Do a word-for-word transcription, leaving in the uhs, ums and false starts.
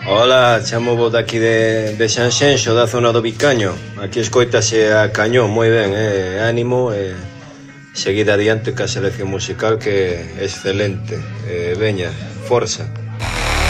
Hola, chamo vos daqui de, de Sanxenxo, da zona do Vicaño. Aquí escoitase a cañón, moi ben, eh? Ánimo, e eh, seguir adiante ca selección musical que é excelente. Eh, veña, forza.